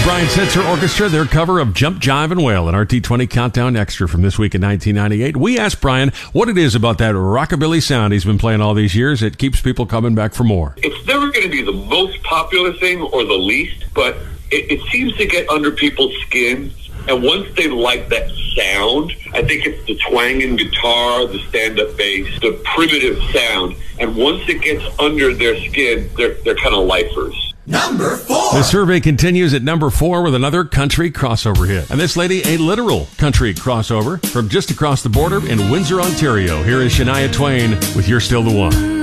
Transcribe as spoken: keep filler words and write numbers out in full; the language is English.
Brian Setzer Orchestra, their cover of Jump, Jive, and Wail, an R T twenty Countdown Extra from this week in nineteen ninety-eight. We asked Brian what it is about that rockabilly sound he's been playing all these years that keeps people coming back for more. It's never going to be the most popular thing or the least, but it, it seems to get under people's skin. And once they like that sound, I think it's the twanging guitar, the stand-up bass, the primitive sound. And once it gets under their skin, they're, they're kind of lifers. Number four. The survey continues at number four with another country crossover hit. And this lady, a literal country crossover from just across the border in Windsor, Ontario. Here is Shania Twain with You're Still the One.